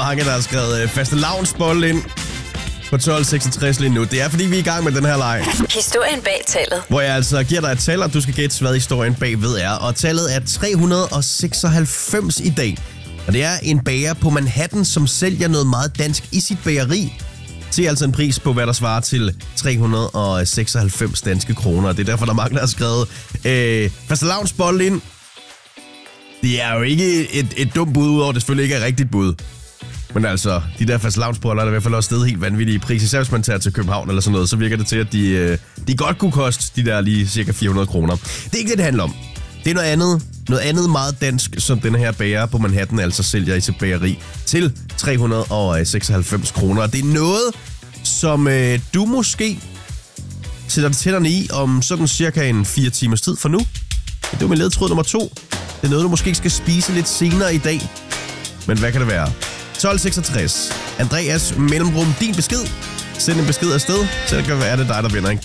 mange, der har skrevet fastelavnsbold ind på 1266 lige nu. Det er, fordi vi er i gang med den her leg. Historien bag tallet. Hvor jeg altså giver dig et tal, og du skal gætte, hvad historien bagved er. Og tallet er 396 i dag. Og det er en bager på Manhattan, som sælger noget meget dansk i sit bageri. Til altså en pris på, hvad der svarer til 396 danske kroner. Det er derfor, der er mange, der har skrevet fastelavnsbold ind. Det er jo ikke et dumt bud, udover det selvfølgelig ikke er et rigtigt bud. Men altså, de der fastelavnsboller er i hvert fald også stedet helt vanvittige i pris. Især hvis man tager til København eller sådan noget, så virker det til, at de godt kunne koste de der lige cirka 400 kroner. Det er ikke det handler om. Det er noget andet meget dansk, som den her bager på Manhattan altså sælger i sit bageri til 396 kroner. Og det er noget, som du måske sætter tænderne i om sådan cirka en 4 timers tid fra nu. Det er min ledtråd nummer 2. Det er noget, du måske skal spise lidt senere i dag. Men hvad kan det være? 1266. Andreas mellemrum din besked. Send en besked afsted, så det kan være, det dig, der vinder en